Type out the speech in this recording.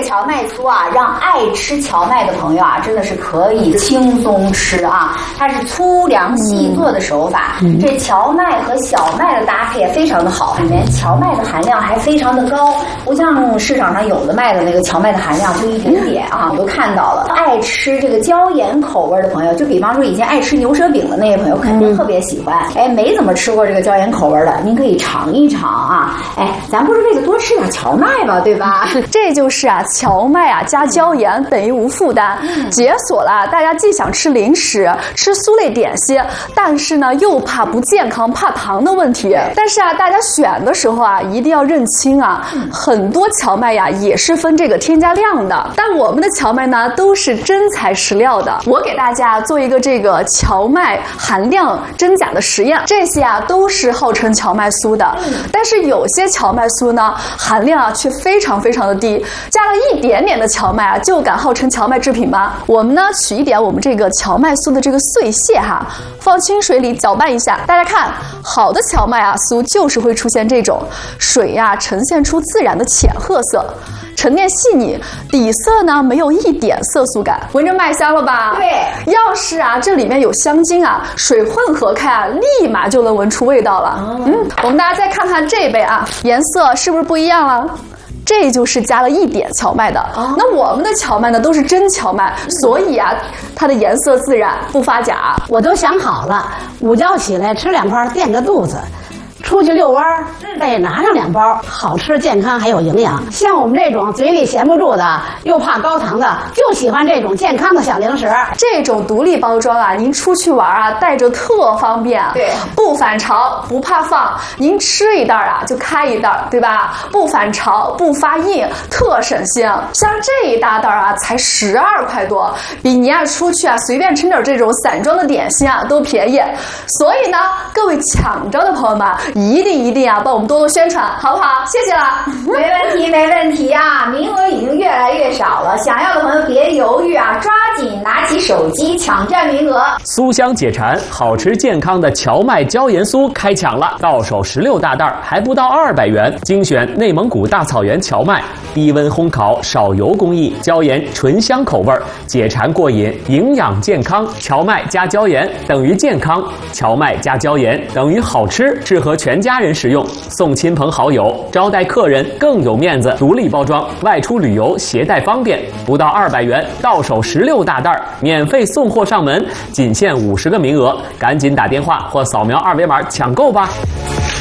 荞麦酥啊，让爱吃荞麦的朋友啊，真的是可以轻松吃啊。它是粗粮细做的手法，这荞麦和小麦的搭配也非常的好，里面荞麦的含量还非常的高，不像市场上有的卖的那个荞麦的含量就一点点啊，我都看到了。爱吃这个椒盐口味的朋友，就比方说以前爱吃牛舌饼的那些朋友，肯定特别喜欢。哎，没怎么吃过这个椒盐口味的，您可以尝一尝啊。哎，咱不是为了多吃点荞麦吗？对吧？ 这就是啊，荞麦啊加椒盐等于无负担，解锁了大家既想吃零食、吃酥类点心，但是呢又怕不健康、怕糖的问题。但是啊，大家选的时候啊，一定要认清啊，很多荞麦呀也是分这个添加量的，但我们的荞麦呢都是真材实料的。我给大家做一个这个荞麦含量真假的实验，这些啊都是号称荞麦酥的，但是有些荞麦酥呢含量啊却非常的低，加了一点点的荞麦啊就敢号称荞麦制品吗？我们呢取一点我们这个荞麦酥的这个碎屑哈，放清水里搅拌一下，大家看，好的荞麦啊酥就是会出现这种水呀呈现出自然的浅褐色，沉淀细腻，底色呢没有一点色素感，闻着麦香了吧？ 对， 要是啊这里面有香精啊，水混合开啊，立马就能闻出味道了。我们大家再看看这杯啊，颜色是不是不一样了？这就是加了一点荞麦的。那我们的荞麦呢都是真荞麦，所以啊它的颜色自然不发假。 我都想好了，午觉起来吃2包垫个肚子，出去遛弯儿，再拿上2包，好吃健康还有营养。像我们这种嘴里闲不住的，又怕高糖的，就喜欢这种健康的小零食。 这种独立包装啊，您出去玩啊，带着特方便。 对， 不反潮，不怕放，您吃一袋啊就开一袋，对吧？不反潮，不发硬，特省心。像这一大袋啊，才12块多，比您啊出去啊随便吃点这种散装的点心啊都便宜。所以呢，各位抢着的朋友们，一定啊帮我们多多宣传，好不好？谢谢了。 没问题啊，名额已经越来越少了，想要的朋友别犹豫啊，抓紧拿起手机抢占名额。 酥香解馋，好吃健康的荞麦椒盐酥开抢了，到手16大袋，还不到200元，精选内蒙古大草原荞麦，低温烘烤，少油工艺，椒盐醇香口味，解馋过瘾，营养健康。荞麦加椒盐等于健康，荞麦加椒盐等于好吃，适合全家人食用，送亲朋好友，招待客人更有面子。独立包装，外出旅游携带方便，不到200元，到手16大袋，免费送货上门，仅限50个名额，赶紧打电话或扫描2维码抢购吧。